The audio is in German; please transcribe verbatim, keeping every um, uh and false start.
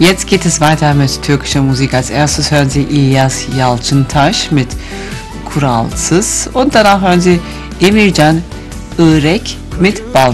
Jetzt geht es weiter mit türkischer Musik. Als erstes hören Sie İlyas Yalçıntaş mit Kuralsız und danach hören Sie Emircan Irek mit Bal.